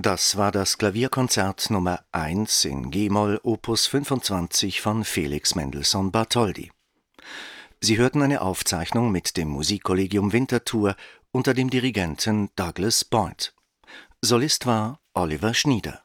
Das war das Klavierkonzert Nummer 1 in g-Moll Opus 25 von Felix Mendelssohn Bartholdy. Sie hörten eine Aufzeichnung mit dem Musikkollegium Winterthur unter dem Dirigenten Douglas Boyd. Solist war Oliver Schnieder.